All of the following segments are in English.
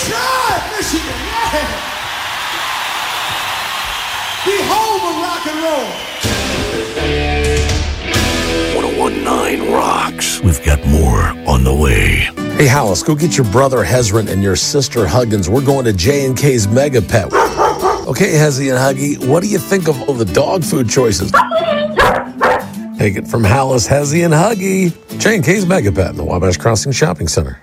Detroit, Michigan, yeah! The home of rock and roll. 1019 rocks. We've got more on the way. Hey, Hollis, go get your brother Hezron and your sister Huggins. We're going to J&K's Mega Pet. Okay, Hezzy and Huggy, what do you think of all the dog food choices? Take it from Hollis, Hezzy, and Huggy. J&K's Mega Pet in the Wabash Crossing Shopping Center.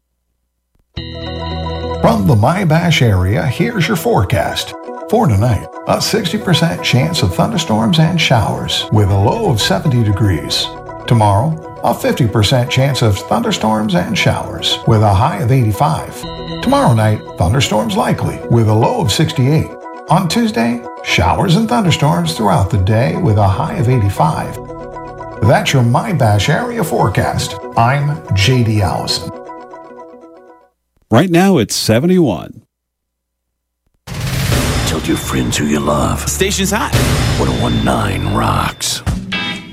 From the Wabash area, here's your forecast. For tonight, a 60% chance of thunderstorms and showers with a low of 70 degrees. Tomorrow, a 50% chance of thunderstorms and showers with a high of 85. Tomorrow night, thunderstorms likely with a low of 68. On Tuesday, showers and thunderstorms throughout the day with a high of 85. That's your Wabash area forecast. I'm J.D. Allison. Right now, it's 71. Tell your friends who you love. Station's hot. 1019 rocks.